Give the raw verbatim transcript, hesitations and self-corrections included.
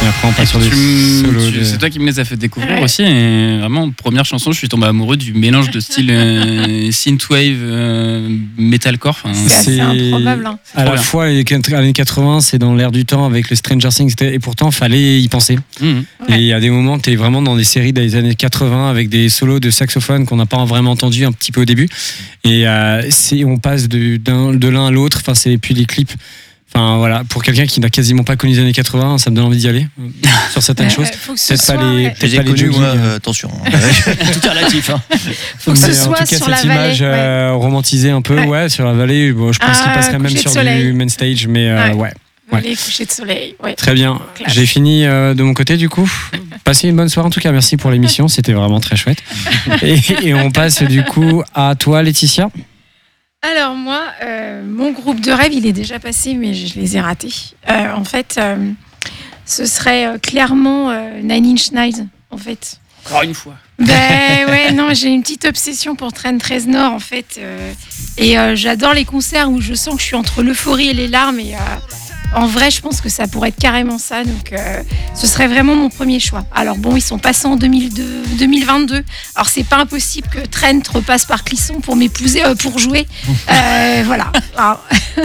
Et après on passe sur des Tu- solos. tu- de- C'est toi qui me les as fait découvrir Ouais. aussi. Et vraiment, première chanson, je suis tombé amoureux du mélange de style euh, synthwave, euh, metalcore. Enfin, C'est assez C'est- improbable. Hein. À trop la bien. fois les années quatre-vingts, c'est dans l'air du temps avec le Stranger Things, et pourtant fallait y penser. mhm. Et Ouais. il y a des moments, tu es vraiment dans des séries des années quatre-vingts avec des solos de saxophone qu'on n'a pas vraiment entendu un petit peu au début. Et euh, c'est, on passe de, d'un, de l'un à l'autre. Enfin, c'est, et puis les clips. Enfin, voilà, pour quelqu'un qui n'a quasiment pas connu les années quatre-vingts, ça me donne envie d'y aller euh, sur certaines Ouais, choses. ouais, faut que ce Peut-être pas soit, les, ouais. peut-être J'ai pas les connu, jogging. moi, euh, attention. Tout est relatif. Hein. Faut que Mais ce en soit tout cas, sur la cette vallée. image ouais. euh, romantisée un peu, ouais. Ouais. sur la vallée. Bon, je pense Ah, qu'il passerait même coucher de sur soleil. du main stage, mais euh, Ouais. ouais. ouais. Les couchers de soleil. Ouais. Très bien. Classe. J'ai fini euh, de mon côté du coup. Passez une bonne soirée en tout cas. Merci pour l'émission. C'était vraiment très chouette. Et, et on passe du coup à toi, Laetitia. Alors moi, euh, mon groupe de rêve, il est déjà passé, mais je les ai ratés. Euh, en fait, euh, ce serait euh, clairement euh, Nine Inch Nails, en fait. Encore une fois. Ben ouais, non, j'ai une petite obsession pour Trent Reznor, en fait. euh, et euh, j'adore les concerts où je sens que je suis entre l'euphorie et les larmes. Et euh, en vrai, je pense que ça pourrait être carrément ça. Donc, euh, ce serait vraiment mon premier choix. Alors bon, ils sont passés en deux mille deux, deux mille vingt-deux. Alors, c'est pas impossible que Trent repasse par Clisson pour m'épouser, euh, pour jouer. Euh, voilà. Alors,